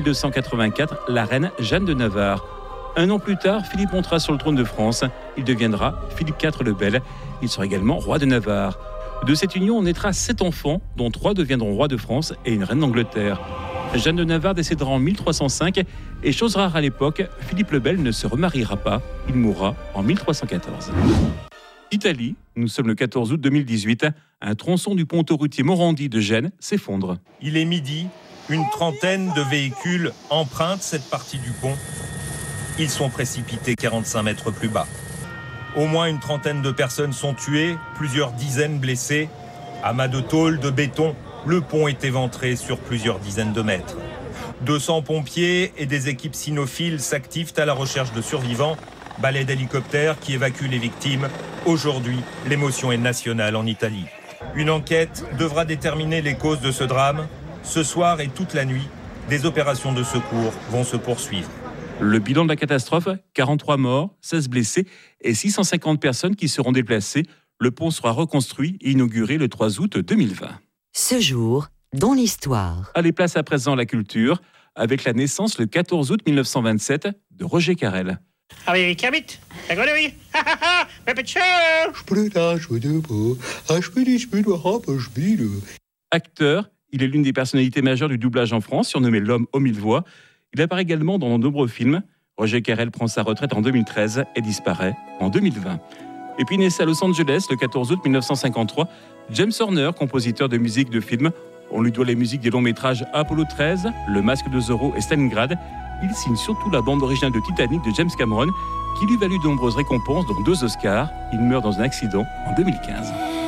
1284, la reine Jeanne de Navarre. Un an plus tard, Philippe montera sur le trône de France. Il deviendra Philippe IV le Bel. Il sera également roi de Navarre. De cette union naîtra 7 enfants, dont 3 deviendront rois de France et une reine d'Angleterre. Jeanne de Navarre décédera en 1305 et, chose rare à l'époque, Philippe le Bel ne se remariera pas. Il mourra en 1314. Italie, nous sommes le 14 août 2018. Un tronçon du pont autoroutier Morandi de Gênes s'effondre. Il est midi, une trentaine de véhicules empruntent cette partie du pont. Ils sont précipités 45 mètres plus bas. Au moins une trentaine de personnes sont tuées, plusieurs dizaines blessées. Amas de tôle, de béton, le pont est éventré sur plusieurs dizaines de mètres. 200 pompiers et des équipes cynophiles s'activent à la recherche de survivants. Balais d'hélicoptères qui évacuent les victimes. Aujourd'hui, l'émotion est nationale en Italie. Une enquête devra déterminer les causes de ce drame. Ce soir et toute la nuit, des opérations de secours vont se poursuivre. Le bilan de la catastrophe, 43 morts, 16 blessés et 650 personnes qui seront déplacées. Le pont sera reconstruit et inauguré le 3 août 2020. Ce jour, dans l'histoire. Allez, place à présent à la culture, avec la naissance le 14 août 1927 de Roger Carrel. Ah oui, Kermit, la grenouille, Acteur, il est l'une des personnalités majeures du doublage en France, surnommé l'homme aux 1000 voix. Il apparaît également dans de nombreux films. Roger Carrel prend sa retraite en 2013 et disparaît en 2020. Et puis naissait à Los Angeles le 14 août 1953, James Horner, compositeur de musique de films. On lui doit les musiques des longs métrages Apollo 13, Le Masque de Zorro et Stalingrad. Il signe surtout la bande originale de Titanic de James Cameron, qui lui valut de nombreuses récompenses, dont 2 Oscars. Il meurt dans un accident en 2015.